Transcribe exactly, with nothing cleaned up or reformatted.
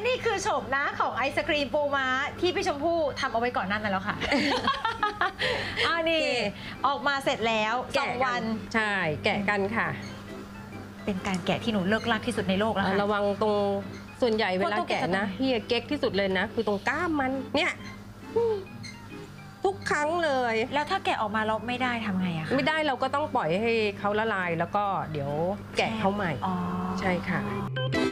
นี่คือโฉมหน้าของไอศกรีมปูม้าที่พี่ชมพู่ทำเอาไว้ก่อนหน้านั้นแล้วค่ะ อันนี้ออกมาเสร็จแล้วสองวันใช่แกะกันค่ะเป็นการแกะที่หนูเลิกลักที่สุดในโลกแล้วค่ะระวังตรงส่วนใหญ่เวลาแกะนะเพราะต้องแกะเฮียเก๊กที่สุดเลยนะคือตรงก้ามมันเนี่ยทุกครั้งเลยแล้วถ้าแกะออกมาเราไม่ได้ทำไงอะคะไม่ได้เราก็ต้องปล่อยให้เขาละลายแล้วก็เดี๋ยวแกะเขาใหม่อ๋อใช่ค่ะ